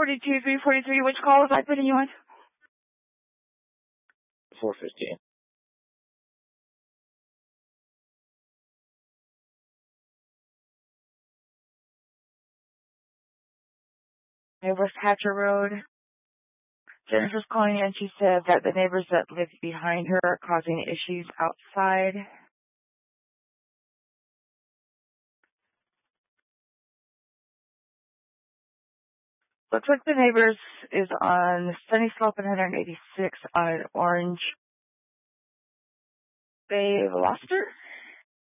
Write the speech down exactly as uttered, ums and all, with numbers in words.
forty-two, three forty-three, which call was I putting you on? four fifteen. West Hatcher Road. Jennifer's calling in. She said that the neighbors that live behind her are causing issues outside. Looks like the neighbors is on Sunny Slope and one eighty-six on Orange Bay Veloster.